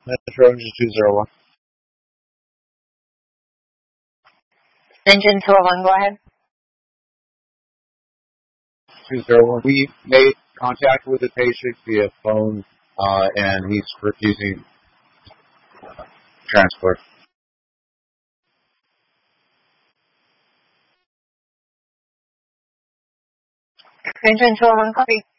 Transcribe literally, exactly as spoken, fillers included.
Metro Engine two zero one. Engine two oh one, go ahead. two zero one. We made contact with the patient via phone, uh, and he's refusing transport. Engine two oh one, copy.